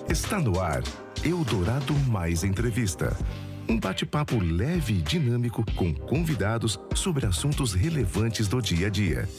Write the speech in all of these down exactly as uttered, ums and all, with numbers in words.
Está no ar, Eldorado Mais Entrevista. Um bate-papo leve e dinâmico com convidados sobre assuntos relevantes do dia a dia.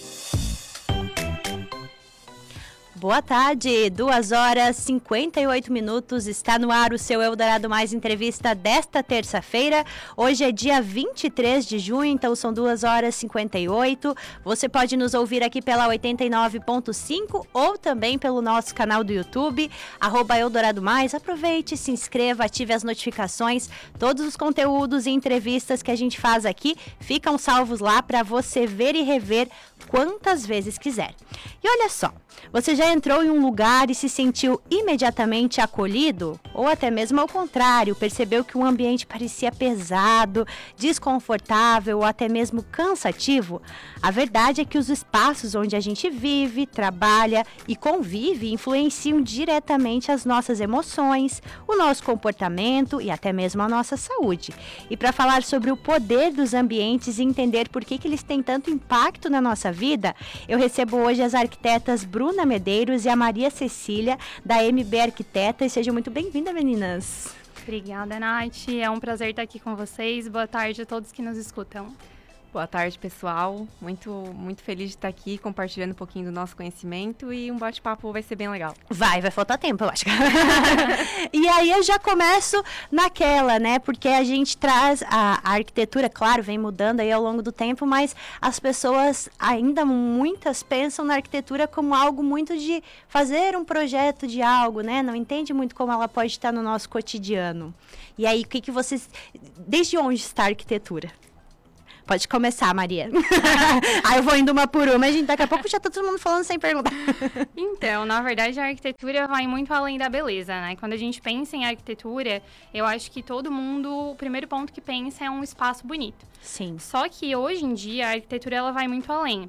Boa tarde, duas horas e cinquenta e oito minutos, está no ar o seu Eldorado Mais Entrevista desta terça-feira. Hoje é dia vinte e três de junho, então são duas horas e cinquenta e oito. Você pode nos ouvir aqui pela oitenta e nove ponto cinco ou também pelo nosso canal do YouTube, arroba Eldorado Mais. Aproveite, se inscreva, ative as notificações. Todos os conteúdos e entrevistas que a gente faz aqui ficam salvos lá para você ver e rever quantas vezes quiser. E olha só, você já entrou em um lugar e se sentiu imediatamente acolhido? Ou até mesmo ao contrário, percebeu que o ambiente parecia pesado, desconfortável ou até mesmo cansativo? A verdade é que os espaços onde a gente vive, trabalha e convive influenciam diretamente as nossas emoções, o nosso comportamento e até mesmo a nossa saúde. E para falar sobre o poder dos ambientes e entender por que, que eles têm tanto impacto na nossa vida, eu recebo hoje as arquitetas Bruna Medeiros e a Maria Cecília, da M B Arquitetas. Sejam muito bem-vindas, meninas. Obrigada, Nath. É um prazer estar aqui com vocês. Boa tarde a todos que nos escutam. Boa tarde, pessoal. Muito, muito feliz de estar aqui compartilhando um pouquinho do nosso conhecimento e um bate-papo vai ser bem legal. Vai, vai faltar tempo, eu acho. E aí eu já começo naquela, né? Porque a gente traz a, a arquitetura, claro, vem mudando aí ao longo do tempo, mas as pessoas ainda muitas pensam na arquitetura como algo muito de fazer um projeto de algo, né? Não entende muito como ela pode estar no nosso cotidiano. E aí, o que que vocês... Desde onde está a arquitetura? Pode começar, Maria. Aí eu vou indo uma por uma, a gente daqui a pouco já tá todo mundo falando sem perguntar. Então, na verdade, a arquitetura vai muito além da beleza, né? Quando a gente pensa em arquitetura, eu acho que todo mundo, o primeiro ponto que pensa é um espaço bonito. Sim. Só que hoje em dia, a arquitetura ela vai muito além.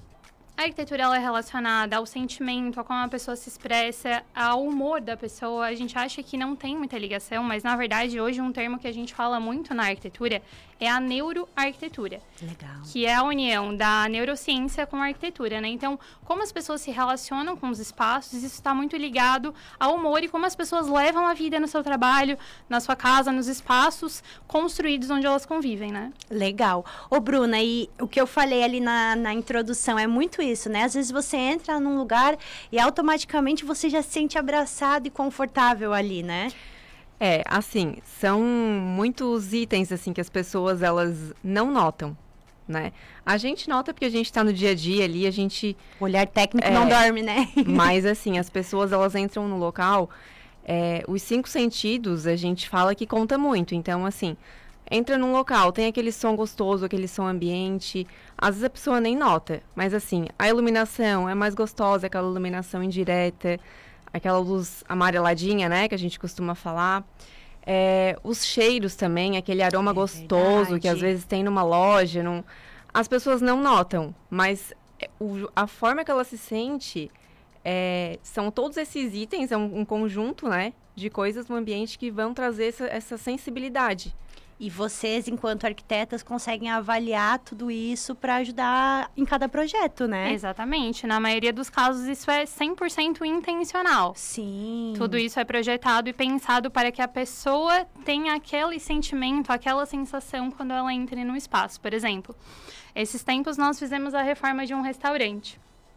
A arquitetura ela é relacionada ao sentimento, a como a pessoa se expressa, ao humor da pessoa. A gente acha que não tem muita ligação, mas na verdade hoje um termo que a gente fala muito na arquitetura é a neuroarquitetura. Legal. Que é a união da neurociência com a arquitetura, né? Então, como as pessoas se relacionam com os espaços, isso está muito ligado ao humor e como as pessoas levam a vida no seu trabalho, na sua casa, nos espaços construídos onde elas convivem, né? Legal. Ô, Bruna, e o que eu falei ali na, na introdução é muito isso, né? Às vezes você entra num lugar e automaticamente você já se sente abraçado e confortável ali, né? É, assim, são muitos itens, assim, que as pessoas, elas não notam, né? A gente nota porque a gente tá no dia a dia ali, a gente... O olhar técnico é, não dorme, né? Mas, assim, as pessoas, elas entram no local, é, os cinco sentidos, a gente fala que conta muito. Então, assim, entra num local, tem aquele som gostoso, aquele som ambiente, às vezes a pessoa nem nota, mas, assim, a iluminação é mais gostosa, aquela iluminação indireta, aquela luz amareladinha, né, que a gente costuma falar. É, os cheiros também, aquele aroma é gostoso verdade. Que às vezes tem numa loja. Num... As pessoas não notam, mas o, a forma que ela se sente, é, são todos esses itens, é um, um conjunto, né, de coisas no ambiente que vão trazer essa, essa sensibilidade. E vocês, enquanto arquitetas, conseguem avaliar tudo isso para ajudar em cada projeto, né? Exatamente. Na maioria dos casos, isso é cem por cento intencional. Sim. Tudo isso é projetado e pensado para que a pessoa tenha aquele sentimento, aquela sensação quando ela entra no espaço. Por exemplo, esses tempos nós fizemos a reforma de um restaurante.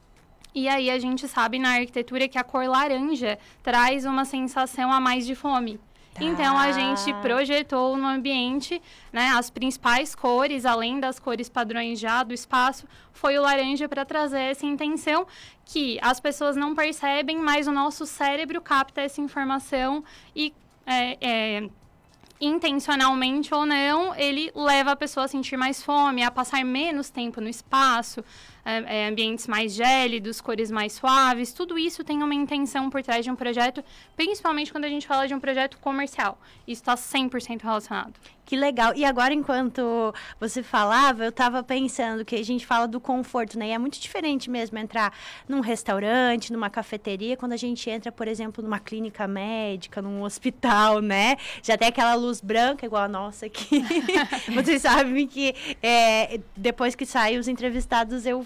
E aí a gente sabe na arquitetura que a cor laranja traz uma sensação a mais de fome. Tá. Então, a gente projetou no ambiente, né, as principais cores, além das cores padrões já do espaço, foi o laranja para trazer essa intenção que as pessoas não percebem, mas o nosso cérebro capta essa informação e, é, é, intencionalmente ou não, ele leva a pessoa a sentir mais fome, a passar menos tempo no espaço, é, é, ambientes mais gélidos, cores mais suaves, tudo isso tem uma intenção por trás de um projeto, principalmente quando a gente fala de um projeto comercial. Isso está cem por cento relacionado. Que legal. E agora, enquanto você falava, eu estava pensando que a gente fala do conforto, né? E é muito diferente mesmo entrar num restaurante, numa cafeteria, quando a gente entra, por exemplo, numa clínica médica, num hospital, né? Já tem aquela luz branca, igual a nossa aqui. Vocês sabem que é, depois que saem os entrevistados, eu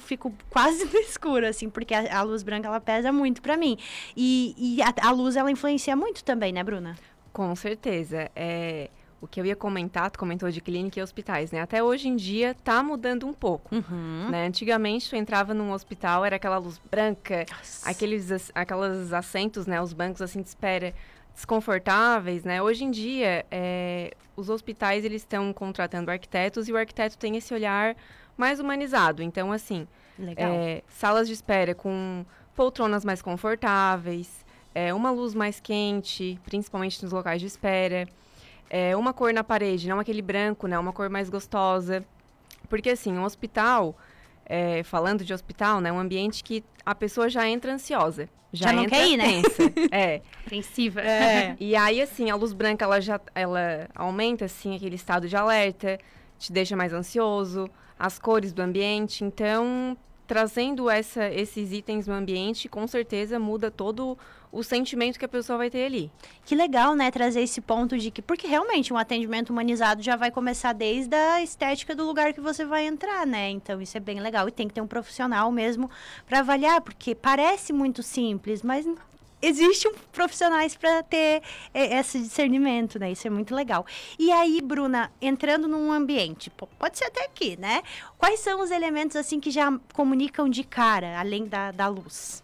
fico quase no escuro, assim, porque a, a luz branca, ela pesa muito pra mim. E, e a, a luz, ela influencia muito também, né, Bruna? Com certeza. É, o que eu ia comentar, tu comentou de clínica e hospitais, né? Até hoje em dia tá mudando um pouco, Uhum. né? Antigamente, tu entrava num hospital, era aquela luz branca, aqueles, aquelas assentos, né? Os bancos, assim, de espera desconfortáveis, né? Hoje em dia, é, os hospitais, eles estão contratando arquitetos e o arquiteto tem esse olhar mais humanizado. Então, assim, Legal. é, salas de espera com poltronas mais confortáveis, é, uma luz mais quente, principalmente nos locais de espera, é, uma cor na parede, não aquele branco, né? Uma cor mais gostosa. Porque, assim, um hospital, é, falando de hospital, né? Um ambiente que a pessoa já entra ansiosa. Já, Já não entra quer ir, né? tensa. É. Apreensiva. É. E aí, assim, a luz branca, ela já ela aumenta, assim, aquele estado de alerta, te deixa mais ansioso, as cores do ambiente. Então, trazendo essa, esses itens no ambiente, com certeza muda todo o sentimento que a pessoa vai ter ali. Que legal, né, trazer esse ponto de que... Porque realmente um atendimento humanizado já vai começar desde a estética do lugar que você vai entrar, né? Então isso é bem legal e tem que ter um profissional mesmo para avaliar, porque parece muito simples, mas existem profissionais para ter é, esse discernimento, né? Isso é muito legal. E aí, Bruna, entrando num ambiente, pode ser até aqui, né? Quais são os elementos, assim, que já comunicam de cara, além da, da luz?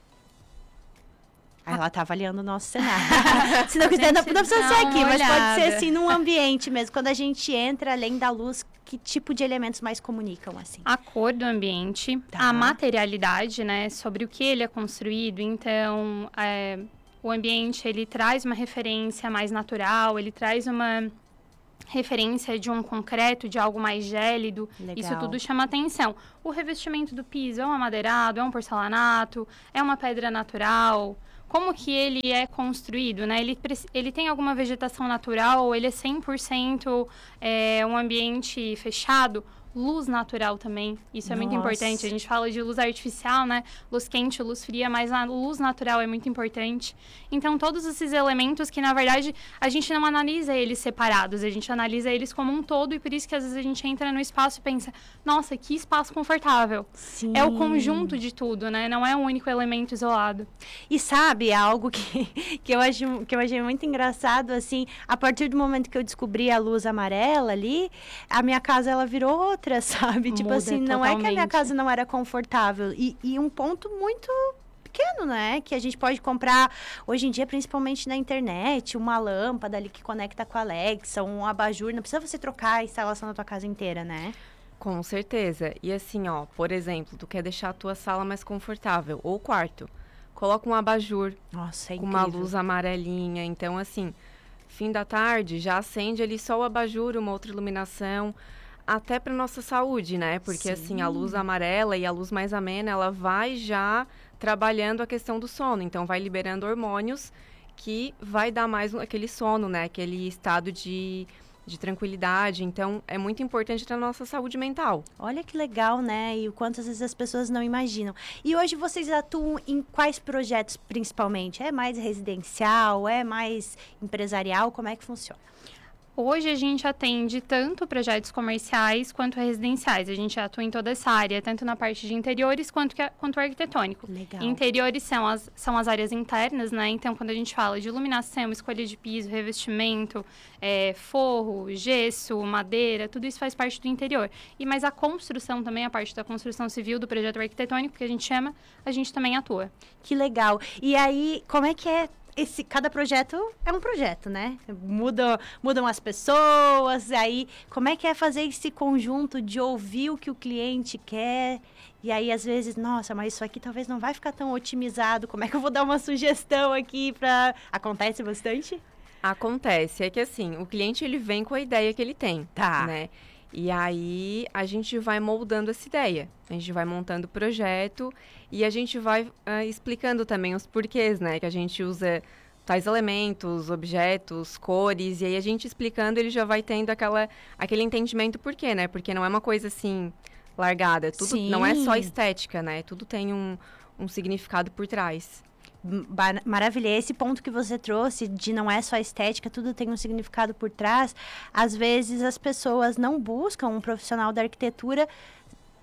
Ah, ela tá avaliando o nosso cenário. Se não quiser, não, não precisa ser aqui, mas pode ser assim num ambiente mesmo. Quando a gente entra, além da luz, que tipo de elementos mais comunicam, assim? A cor do ambiente, Tá. a materialidade, né? Sobre o que ele é construído. Então, é, o ambiente, ele traz uma referência mais natural, ele traz uma referência de um concreto, de algo mais gélido. Legal. Isso tudo chama atenção. O revestimento do piso é um amadeirado, é um porcelanato, é uma pedra natural. Como que ele é construído, né? Ele, ele tem alguma vegetação natural, ele é cem por cento é, um ambiente fechado, luz natural também, isso é muito Nossa. importante. A gente fala de luz artificial, né? Luz quente, luz fria, mas a luz natural é muito importante. Então, todos esses elementos que, na verdade, a gente não analisa eles separados, a gente analisa eles como um todo e por isso que, às vezes, a gente entra no espaço e pensa, nossa, que espaço confortável. Sim. É o conjunto de tudo, né? Não é um único elemento isolado. E sabe, algo que, que, eu acho, que eu achei muito engraçado, assim, a partir do momento que eu descobri a luz amarela ali, a minha casa, ela virou outra, sabe? Tipo Muda assim, não é que a minha totalmente. casa não era confortável. E, e um ponto muito pequeno, né? Que a gente pode comprar, hoje em dia, principalmente na internet, uma lâmpada ali que conecta com a Alexa, um abajur, não precisa você trocar a instalação da tua casa inteira, né? Com certeza. E assim, ó, por exemplo, tu quer deixar a tua sala mais confortável, ou quarto, coloca um abajur Nossa, é com incrível. uma luz amarelinha. Então, assim, fim da tarde, já acende ali só o abajur, uma outra iluminação, até para nossa saúde, né? Porque, Sim. assim, a luz amarela e a luz mais amena, ela vai já trabalhando a questão do sono. Então, vai liberando hormônios que vai dar mais aquele sono, né? Aquele estado de, de tranquilidade. Então, é muito importante para a nossa saúde mental. Olha que legal, né? E o quanto às vezes as pessoas não imaginam. E hoje vocês atuam em quais projetos principalmente? É mais residencial? É mais empresarial? Como é que funciona? Hoje a gente atende tanto projetos comerciais quanto residenciais. A gente atua em toda essa área, tanto na parte de interiores quanto, que, quanto arquitetônico. Legal. Interiores são as, são as áreas internas, né? Então, quando a gente fala de iluminação, escolha de piso, revestimento, é, forro, gesso, madeira, tudo isso faz parte do interior. E mas a construção também, a parte da construção civil do projeto arquitetônico, que a gente chama, a gente também atua. Que legal. E aí, como é que é? Esse, cada projeto é um projeto, né? Mudam, mudam as pessoas, aí como é que é fazer esse conjunto de ouvir o que o cliente quer? E aí, às vezes, nossa, mas isso aqui talvez não vai ficar tão otimizado, como é que eu vou dar uma sugestão aqui para... Acontece bastante? Acontece, é que assim, o cliente ele vem com a ideia que ele tem, Tá. né? E aí a gente vai moldando essa ideia, a gente vai montando o projeto e a gente vai uh, explicando também os porquês, né? Que a gente usa tais elementos, objetos, cores, e aí a gente explicando, ele já vai tendo aquela, aquele entendimento porquê, né? Porque não é uma coisa assim, largada, tudo Sim. não é só estética, né? Tudo tem um, um significado por trás. Bar- Maravilha, esse ponto que você trouxe de não é só estética, tudo tem um significado por trás. Às vezes as pessoas não buscam um profissional da arquitetura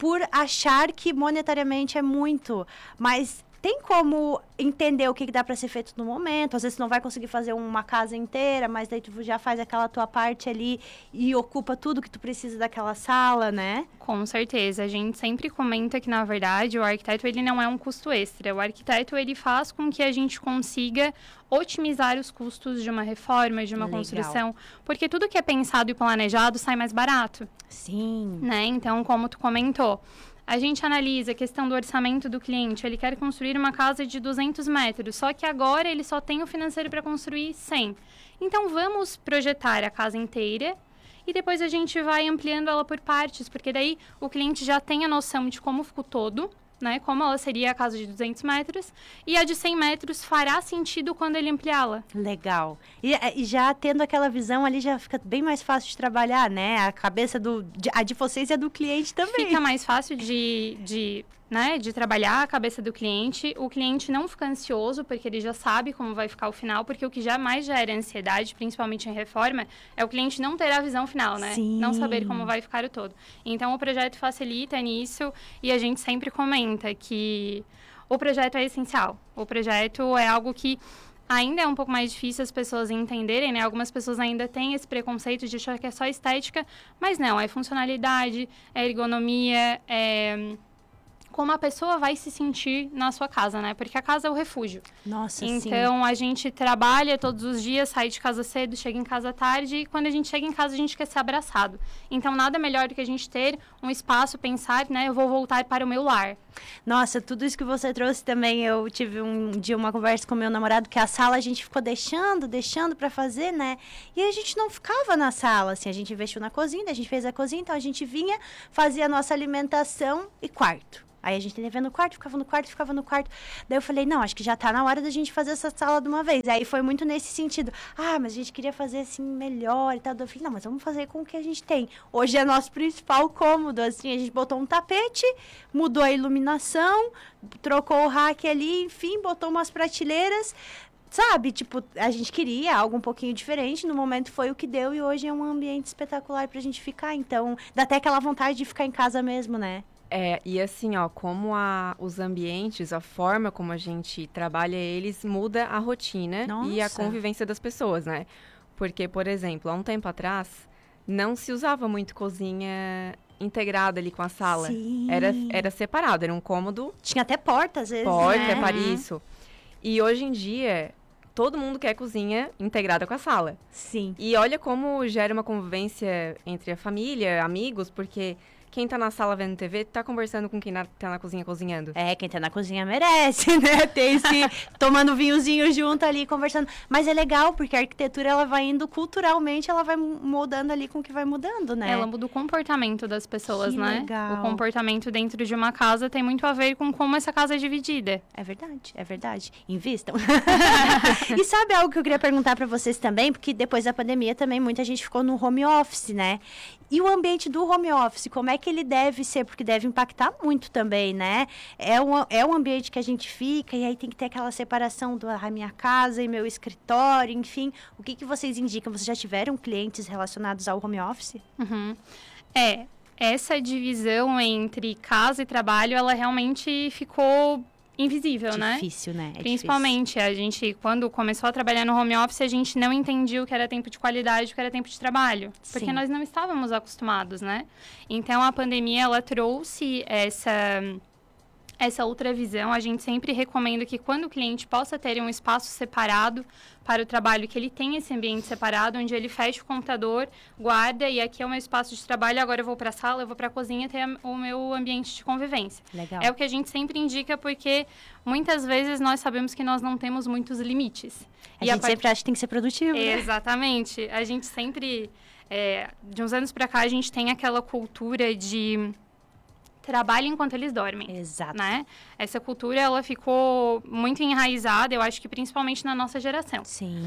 por achar que monetariamente é muito, mas tem como entender o que, que dá para ser feito no momento. Às vezes tu não vai conseguir fazer uma casa inteira, mas daí tu já faz aquela tua parte ali e ocupa tudo que tu precisa daquela sala, né? Com certeza. A gente sempre comenta que, na verdade, o arquiteto ele não é um custo extra. O arquiteto ele faz com que a gente consiga otimizar os custos de uma reforma, de uma Legal. construção. Porque tudo que é pensado e planejado sai mais barato. Sim. Né? Então, como tu comentou, a gente analisa a questão do orçamento do cliente. Ele quer construir uma casa de duzentos metros, só que agora ele só tem o financeiro para construir cem. Então, vamos projetar a casa inteira e depois a gente vai ampliando ela por partes, porque daí o cliente já tem a noção de como ficou todo, né? Como ela seria a casa de duzentos metros, e a de cem metros fará sentido quando ele ampliá-la. Legal. E, e já tendo aquela visão ali, já fica bem mais fácil de trabalhar, né? A cabeça do, de, a de vocês e a do cliente também. Fica mais fácil de, de, né, de trabalhar a cabeça do cliente. O cliente não fica ansioso, porque ele já sabe como vai ficar o final, porque o que jamais gera ansiedade, principalmente em reforma, é o cliente não ter a visão final, né? Sim. Não saber como vai ficar o todo. Então, o projeto facilita nisso, e a gente sempre comenta que o projeto é essencial. O projeto é algo que ainda é um pouco mais difícil as pessoas entenderem, né? Algumas pessoas ainda têm esse preconceito de achar que é só estética, mas não, é funcionalidade, é ergonomia, é como a pessoa vai se sentir na sua casa, né? Porque a casa é o refúgio. Nossa, sim. Então, a gente trabalha todos os dias, sai de casa cedo, chega em casa tarde, e quando a gente chega em casa, a gente quer ser abraçado. Então, nada melhor do que a gente ter um espaço, pensar, né? Eu vou voltar para o meu lar. Nossa, tudo isso que você trouxe também, eu tive um dia uma conversa com meu namorado, que a sala a gente ficou deixando, deixando para fazer, né? E a gente não ficava na sala, assim, a gente investiu na cozinha, a gente fez a cozinha, então a gente vinha, fazia a nossa alimentação e quarto. Aí a gente ia no quarto, ficava no quarto, ficava no quarto. Daí eu falei, não, acho que já tá na hora da gente fazer essa sala de uma vez. Aí foi muito nesse sentido. Ah, mas a gente queria fazer assim melhor e tal. Eu falei, não, mas vamos fazer com o que a gente tem. Hoje é nosso principal cômodo, assim, a gente botou um tapete, mudou a iluminação, trocou o rack ali, enfim, botou umas prateleiras. Sabe, tipo, a gente queria algo um pouquinho diferente, no momento foi o que deu e hoje é um ambiente espetacular pra gente ficar. Então, dá até aquela vontade de ficar em casa mesmo, né? É, e assim, ó, como a, os ambientes, a forma como a gente trabalha eles, muda a rotina Nossa. E a convivência das pessoas, né? Porque, por exemplo, há um tempo atrás, não se usava muito cozinha integrada ali com a sala. Sim. Era, era separado, era um cômodo. Tinha até porta, às vezes, Porta, né? é para isso. E hoje em dia, todo mundo quer cozinha integrada com a sala. Sim. E olha como gera uma convivência entre a família, amigos, porque quem tá na sala vendo T V tá conversando com quem na, tá na cozinha cozinhando. É, quem tá na cozinha merece, né? Ter esse tomando vinhozinho junto ali, conversando. Mas é legal, porque a arquitetura, ela vai indo culturalmente, ela vai moldando ali com o que vai mudando, né? Ela muda o comportamento das pessoas, Que né? legal. O comportamento dentro de uma casa tem muito a ver com como essa casa é dividida. É verdade, é verdade. Invistam. E sabe algo que eu queria perguntar pra vocês também? Porque depois da pandemia também muita gente ficou no home office, né? E o ambiente do home office, como é que ele deve ser? Porque deve impactar muito também, né? É um, é um ambiente que a gente fica e aí tem que ter aquela separação da minha casa e meu escritório, enfim. O que, que vocês indicam? Vocês já tiveram clientes relacionados ao home office? Uhum. É, essa divisão entre casa e trabalho, ela realmente ficou invisível, né? Difícil, né? É Principalmente, a gente, quando começou a trabalhar no home office, a gente não entendia o que era tempo de qualidade, o que era tempo de trabalho. Porque Sim. nós não estávamos acostumados, né? Então, a pandemia, ela trouxe essa, essa outra visão. A gente sempre recomenda que quando o cliente possa ter um espaço separado para o trabalho, que ele tenha esse ambiente separado, onde ele fecha o computador, guarda, e aqui é o meu espaço de trabalho, agora eu vou para a sala, eu vou para a cozinha, ter o meu ambiente de convivência. Legal. É o que a gente sempre indica, porque muitas vezes nós sabemos que nós não temos muitos limites. A e gente a part... sempre acha que tem que ser produtivo, né? Exatamente. A gente sempre, é, de uns anos para cá, a gente tem aquela cultura de trabalho enquanto eles dormem. Exato. Né? Essa cultura, ela ficou muito enraizada, eu acho que principalmente na nossa geração. Sim.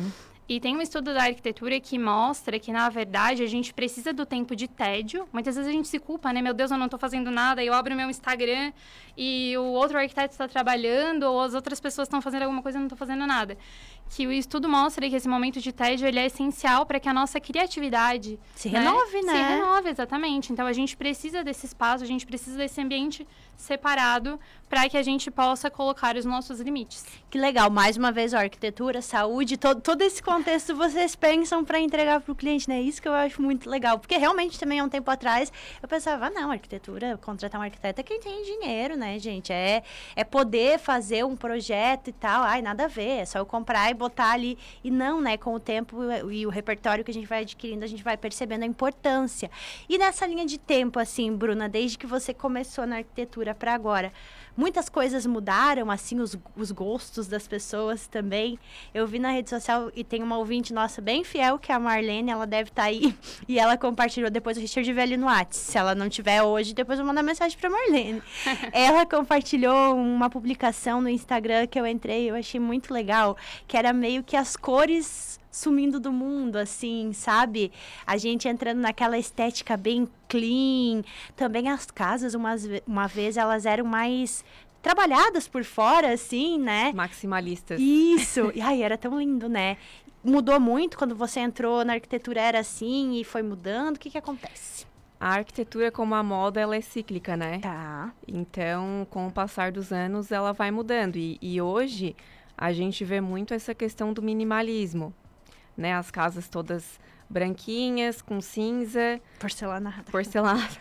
E tem um estudo da arquitetura que mostra que, na verdade, a gente precisa do tempo de tédio. Muitas vezes a gente se culpa, né? Meu Deus, eu não estou fazendo nada. Eu abro meu Instagram e o outro arquiteto está trabalhando ou as outras pessoas estão fazendo alguma coisa e eu não estou fazendo nada. Que o estudo mostra que esse momento de tédio ele é essencial para que a nossa criatividade Se né? renove, né? Se renove, exatamente. Então, a gente precisa desse espaço, a gente precisa desse ambiente separado para que a gente possa colocar os nossos limites. Que legal. Mais uma vez, ó, arquitetura, saúde, todo, todo esse contexto vocês pensam para entregar para o cliente, né? Isso que eu acho muito legal. Porque realmente também, há um tempo atrás, eu pensava, ah, não, arquitetura, contratar um arquiteto é quem tem dinheiro, né, gente? É, é poder fazer um projeto e tal. Ai, nada a ver. É só eu comprar e botar ali. E não, né? Com o tempo e o repertório que a gente vai adquirindo, a gente vai percebendo a importância. E nessa linha de tempo, assim, Bruna, desde que você começou na arquitetura para agora, muitas coisas mudaram, assim, os, os gostos das pessoas também. Eu vi na rede social e tem uma ouvinte nossa bem fiel, que é a Marlene, ela deve estar aí, e ela compartilhou, depois o Richard vê ali no WhatsApp. Se ela não tiver hoje, depois eu vou mandar mensagem pra Marlene. Ela compartilhou uma publicação no Instagram que eu entrei, eu achei muito legal, que era meio que as cores sumindo do mundo, assim, sabe? A gente entrando naquela estética bem clean. Também as casas, umas, uma vez, elas eram mais trabalhadas por fora, assim, né? Maximalistas. Isso! E, ai, era tão lindo, né? Mudou muito quando você entrou na arquitetura, era assim, e foi mudando. O que que acontece? A arquitetura, como a moda, ela é cíclica, né? Tá. Então, com o passar dos anos, ela vai mudando. E, e hoje, a gente vê muito essa questão do minimalismo. Né, as casas todas branquinhas, com cinza. Porcelanato. Porcelanato.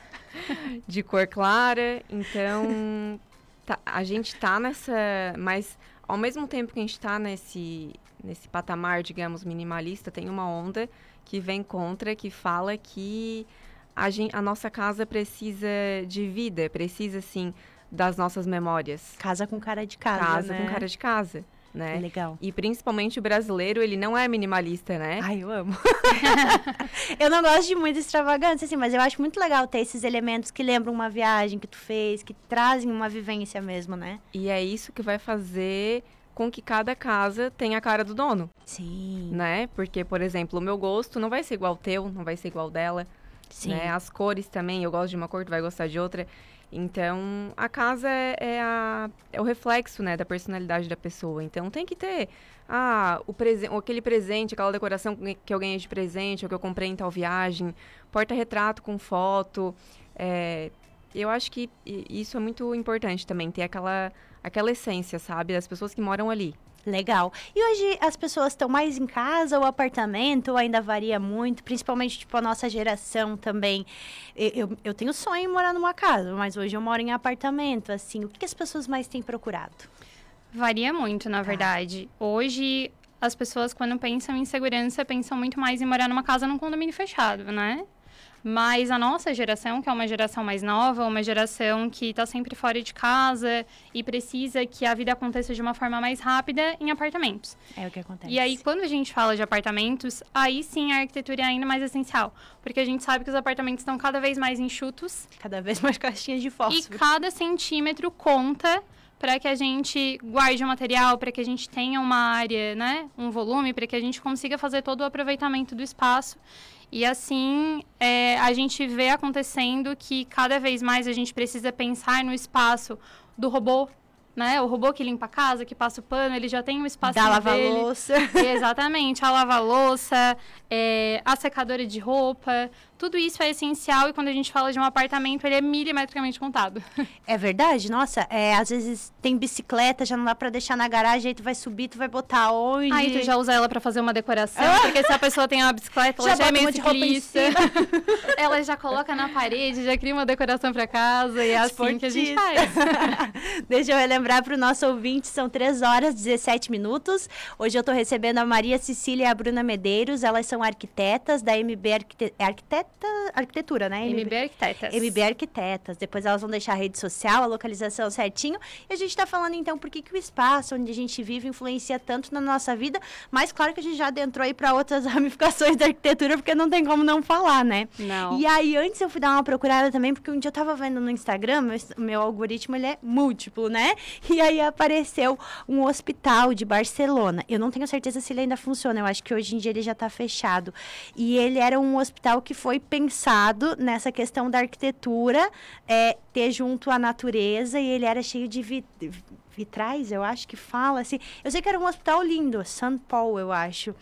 De cor clara. Então, tá, a gente tá nessa... Mas, ao mesmo tempo que a gente tá nesse, nesse patamar, digamos, minimalista, tem uma onda que vem contra, que fala que a, gente, a nossa casa precisa de vida, precisa, assim, das nossas memórias. Casa com cara de casa, Casa né? com cara de casa. Né? Legal. E principalmente o brasileiro, ele não é minimalista, né? Ai, eu amo. Eu não gosto de muita extravagância, assim, mas eu acho muito legal ter esses elementos que lembram uma viagem que tu fez, que trazem uma vivência mesmo, né? E é isso que vai fazer com que cada casa tenha a cara do dono. Sim. Né? Porque, por exemplo, o meu gosto não vai ser igual ao teu, não vai ser igual ao dela. Sim. Né? As cores também, eu gosto de uma cor, tu vai gostar de outra. Então, a casa é, é, a, é o reflexo, né, da personalidade da pessoa. Então, tem que ter ah, o presen- aquele presente, aquela decoração que eu ganhei de presente, ou que eu comprei em tal viagem, porta-retrato com foto. É, eu acho que isso é muito importante também, ter aquela, aquela essência, sabe, das pessoas que moram ali. Legal. E hoje as pessoas estão mais em casa ou apartamento, ou ainda varia muito, principalmente, tipo, a nossa geração também. Eu, eu, eu tenho sonho em morar numa casa, mas hoje eu moro em apartamento, assim. O que, que as pessoas mais têm procurado? Varia muito, na verdade. Hoje, as pessoas, quando pensam em segurança, pensam muito mais em morar numa casa num condomínio fechado, né? Mas a nossa geração, que é uma geração mais nova, uma geração que está sempre fora de casa e precisa que a vida aconteça de uma forma mais rápida em apartamentos. É o que acontece. E aí, quando a gente fala de apartamentos, aí sim a arquitetura é ainda mais essencial. Porque a gente sabe que os apartamentos estão cada vez mais enxutos. Cada vez mais caixinhas de fósforo. E cada centímetro conta para que a gente guarde o material, para que a gente tenha uma área, né, um volume, para que a gente consiga fazer todo o aproveitamento do espaço. E assim, é, a gente vê acontecendo que cada vez mais a gente precisa pensar no espaço do robô, né? O robô que limpa a casa, que passa o pano, ele já tem um espaço da dele. lava-louça. Exatamente, a lava-louça, é, a secadora de roupa, tudo isso é essencial e quando a gente fala de um apartamento, ele é milimetricamente contado. É verdade? Nossa, é, às vezes tem bicicleta, já não dá pra deixar na garagem, aí tu vai subir, tu vai botar onde? Aí tu já usa ela pra fazer uma decoração, porque se a pessoa tem uma bicicleta, ela Já já, é bota um meio monte de roupa em ciclista. Ela já coloca na parede, já cria uma decoração pra casa e é assim que a gente faz. Deixa eu relembrar pro nosso ouvinte, são três horas e dezessete minutos. Hoje eu tô recebendo a Maria Cecília e a Bruna Medeiros, elas são arquitetas da M B Arquite... Arquiteta... Arquitetura, né? M B Arquitetas. M B Arquitetas. Depois elas vão deixar a rede social, a localização certinho. E a gente está falando, então, por que, que o espaço onde a gente vive influencia tanto na nossa vida. Mas, claro que a gente já adentrou aí para outras ramificações da arquitetura, porque não tem como não falar, né? Não. E aí, antes eu fui dar uma procurada também, porque um dia eu tava vendo no Instagram, meu, meu algoritmo, ele é múltiplo, né? E aí apareceu um hospital de Barcelona. Eu não tenho certeza se ele ainda funciona. Eu acho que hoje em dia ele já está fechado. E ele era um hospital que foi pensado nessa questão da arquitetura, é, ter junto a natureza. E ele era cheio de vi- vitrais, eu acho que fala assim. Eu sei que era um hospital lindo, Saint Paul, eu acho.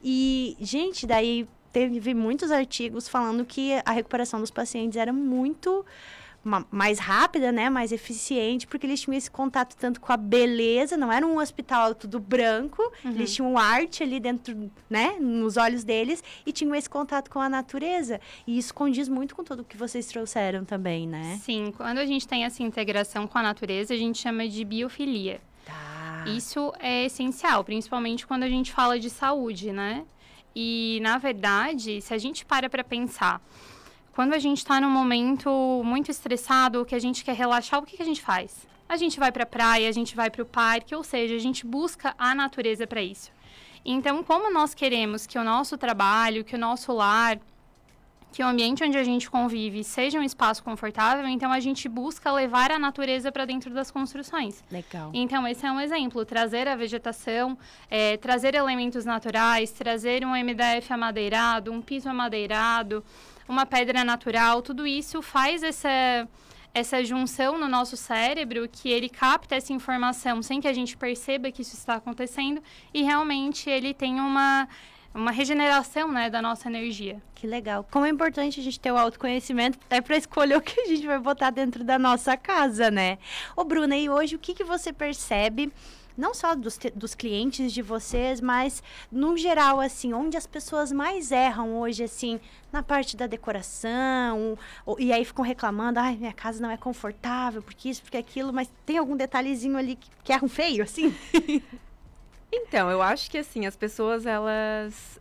E, gente, daí teve muitos artigos falando que a recuperação dos pacientes era muito ma- mais rápida, né? Mais eficiente, porque eles tinham esse contato tanto com a beleza, não era um hospital tudo branco, Uhum. eles tinham arte ali dentro, né? Nos olhos deles, e tinham esse contato com a natureza. E isso condiz muito com tudo o que vocês trouxeram também, né? Sim, quando a gente tem essa integração com a natureza, a gente chama de biofilia. Tá. Isso é essencial, principalmente quando a gente fala de saúde, né? E, na verdade, se a gente para para pensar, quando a gente está num momento muito estressado, que a gente quer relaxar, o que, que a gente faz? A gente vai para a praia, a gente vai para o parque, ou seja, a gente busca a natureza para isso. Então, como nós queremos que o nosso trabalho, que o nosso lar, que o ambiente onde a gente convive seja um espaço confortável, então a gente busca levar a natureza para dentro das construções. Legal. Então, esse é um exemplo, trazer a vegetação, é, trazer elementos naturais, trazer um M D F amadeirado, um piso amadeirado, uma pedra natural, tudo isso faz essa, essa junção no nosso cérebro, que ele capta essa informação sem que a gente perceba que isso está acontecendo, e realmente ele tem uma... uma regeneração, né, da nossa energia. Que legal. Como é importante a gente ter o autoconhecimento até para escolher o que a gente vai botar dentro da nossa casa, né? Ô, Bruna, e hoje o que, que você percebe, não só dos, te- dos clientes de vocês, mas no geral, assim, onde as pessoas mais erram hoje, assim, na parte da decoração, ou- e aí ficam reclamando, ai, minha casa não é confortável, porque isso, porque aquilo, mas tem algum detalhezinho ali que, que erram feio, assim? Então, eu acho que, assim, as pessoas, elas...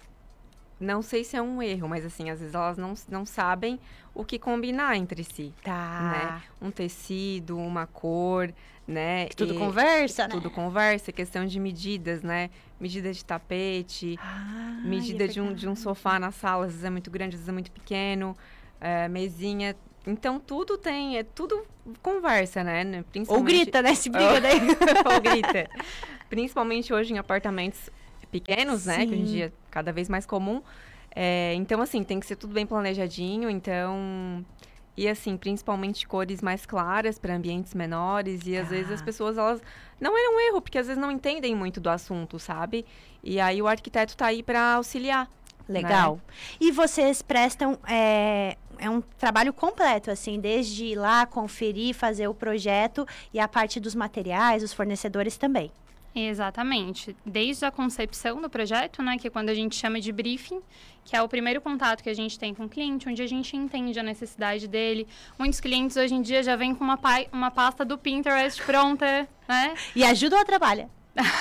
Não sei se é um erro, mas, assim, às vezes elas não, não sabem o que combinar entre si, né? Um tecido, uma cor, né? Que tudo E- conversa, que né? Tudo conversa, questão de medidas, né? Medida de tapete, Ah, medida é de, um, de um verdade. sofá na sala, às vezes é muito grande, às vezes é muito pequeno, é, mesinha. Então, tudo tem, é tudo conversa, né? Ou Principalmente... grita, né? Se briga daí. Ou grita. Principalmente hoje em apartamentos pequenos, né? Que hoje em Sim. dia é cada vez mais comum. É, então, assim, tem que ser tudo bem planejadinho. Então... E, assim, principalmente cores mais claras para ambientes menores. E, às Ah. vezes, as pessoas, elas... Não é um erro, porque às vezes não entendem muito do assunto, sabe? E aí o arquiteto tá aí para auxiliar. Legal. E vocês prestam... É, é um trabalho completo, assim, desde ir lá, conferir, fazer o projeto e a parte dos materiais, os fornecedores também. Exatamente. Desde a concepção do projeto, né, que é quando a gente chama de briefing, que é o primeiro contato que a gente tem com o cliente, onde a gente entende a necessidade dele. Muitos clientes hoje em dia já vêm com uma, pa- uma pasta do Pinterest pronta, né? E ajuda ou atrapalha?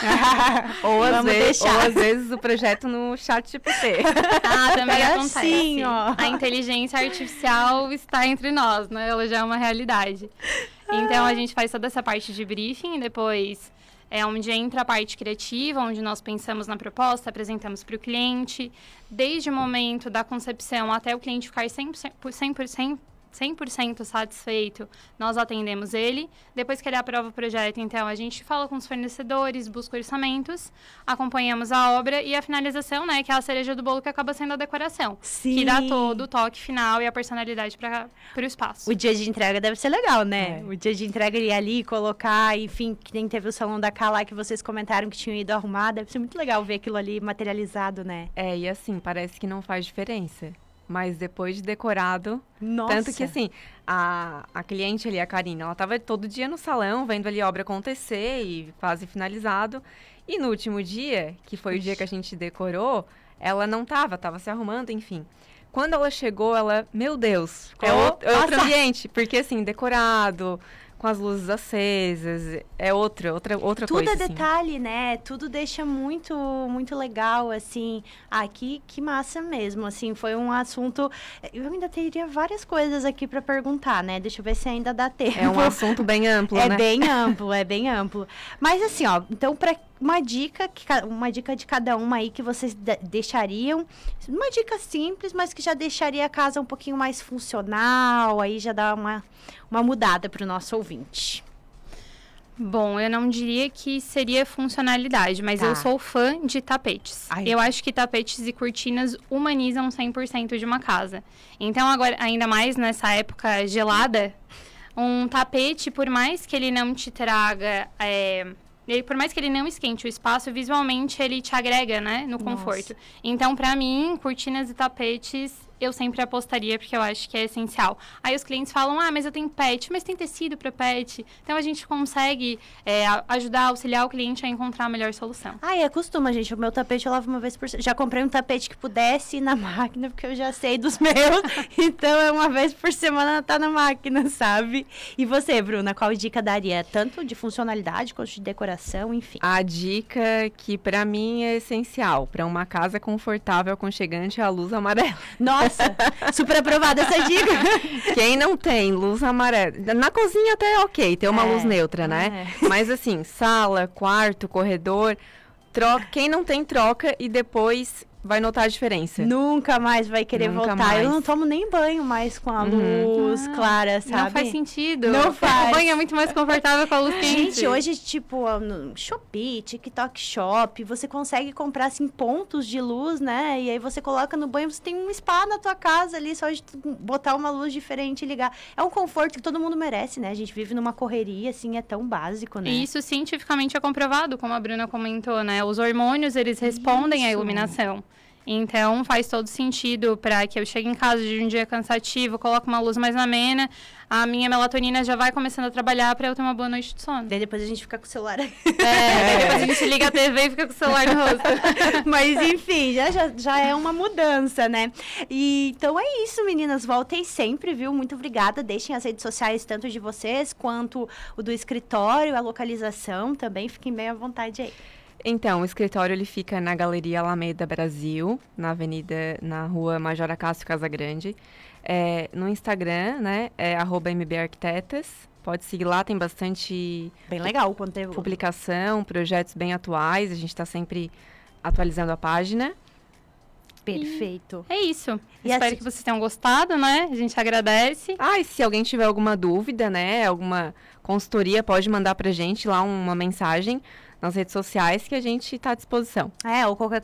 Ou às, Vamos vezes, deixar. ou às vezes o projeto no chat G P T. Ah, também É acontece. assim, ó. A inteligência artificial está entre nós, né? Ela já é uma realidade. Então, a gente faz toda essa parte de briefing, depois é onde entra a parte criativa, onde nós pensamos na proposta, apresentamos para o cliente. Desde o momento da concepção até o cliente ficar cem por cento, cem por cento, cem por cento satisfeito, nós atendemos ele. Depois que ele aprova o projeto, então, a gente fala com os fornecedores, busca orçamentos, acompanhamos a obra e a finalização, né, que é a cereja do bolo, que acaba sendo a decoração. Sim. Que dá todo o toque final e a personalidade para o espaço. O dia de entrega deve ser legal, né? É. O dia de entrega ele ir ali, colocar, enfim, que nem teve o salão da Cá lá que vocês comentaram que tinham ido arrumar. Deve ser muito legal ver aquilo ali materializado, né? É, e assim, parece que não faz diferença. Mas depois de decorado... Nossa. Tanto que, assim, a, a cliente ali, a Karina, ela tava todo dia no salão, vendo ali a obra acontecer e quase finalizado. E no último dia, que foi o dia que a gente decorou, ela não tava, tava se arrumando, enfim. Quando ela chegou, ela, meu Deus, é, Oh, outro, é outro nossa. ambiente. Porque, assim, decorado, com as luzes acesas, é outra, outra, outra Tudo coisa, é assim. detalhe, né? Tudo deixa muito, muito legal, assim. Ah, que, que massa mesmo, assim. Foi um assunto... Eu ainda teria várias coisas aqui pra perguntar, né? Deixa eu ver se ainda dá tempo. É um assunto bem amplo, É né? bem amplo, é bem amplo. Mas assim, ó, então para uma dica, que ca- uma dica de cada uma aí que vocês de- deixariam, uma dica simples, mas que já deixaria a casa um pouquinho mais funcional, aí já dá uma, uma mudada para o nosso ouvinte. Bom, eu não diria que seria funcionalidade, mas Tá. eu sou fã de tapetes. Ai. Eu acho que tapetes e cortinas humanizam cem por cento de uma casa. Então, agora, ainda mais nessa época gelada, um tapete, por mais que ele não te traga... É, ele, por mais que ele não esquente o espaço, visualmente ele te agrega, né, no conforto. Então, pra mim, cortinas e tapetes... eu sempre apostaria, porque eu acho que é essencial. Aí os clientes falam, ah, mas eu tenho pet, mas tem tecido para pet. Então, a gente consegue é, ajudar, auxiliar o cliente a encontrar a melhor solução. Ah, e acostuma, gente. O meu tapete eu lavo uma vez por semana. Já comprei um tapete que pudesse ir na máquina, porque eu já sei dos meus. Então, é uma vez por semana tá na máquina, sabe? E você, Bruna, qual dica daria? Tanto de funcionalidade quanto de decoração, enfim. A dica que pra mim é essencial para uma casa confortável, aconchegante, é a luz amarela. Nossa, super aprovada essa dica. Quem não tem luz amarela... Na cozinha até é ok, ter uma É, luz neutra, né? é. Mas assim, sala, quarto, corredor... Troca, quem não tem, troca e depois vai notar a diferença. Nunca mais vai querer Nunca voltar. mais. Eu não tomo nem banho mais com a Uhum. luz Ah, clara, sabe? Não faz sentido. Não faz. O banho é muito mais confortável com a luz quente. Gente, hoje, tipo, no Shopee, TikTok Shop, você consegue comprar, assim, pontos de luz, né? E aí você coloca no banho, você tem um spa na tua casa ali, só de tu botar uma luz diferente e ligar. É um conforto que todo mundo merece, né? A gente vive numa correria, assim, é tão básico, né? E isso cientificamente é comprovado, como a Bruna comentou, né? Os hormônios, eles respondem à Isso. iluminação. Então, faz todo sentido para que eu chegue em casa de um dia cansativo, coloque uma luz mais amena, a minha melatonina já vai começando a trabalhar para eu ter uma boa noite de sono. Daí depois a gente fica com o celular. É, daí depois a gente liga a T V e fica com o celular no rosto. Mas, enfim, já, já, já é uma mudança, né? E, então é isso, meninas. Voltem sempre, viu? Muito obrigada. Deixem as redes sociais, tanto de vocês, quanto o do escritório, a localização também. Fiquem bem à vontade aí. Então, o escritório ele fica na Galeria Alameda Brasil, na avenida, na rua Major Acácio Casagrande. É, no Instagram, né, é arroba M B Arquitetas. Pode seguir lá, tem bastante Bem legal o conteúdo. publicação, projetos bem atuais. A gente está sempre atualizando a página. Perfeito. É isso. E Espero assim- que vocês tenham gostado, né? A gente agradece. Ah, e se alguém tiver alguma dúvida, né, alguma consultoria, pode mandar pra gente lá uma mensagem nas redes sociais que a gente está à disposição. É, ou qualquer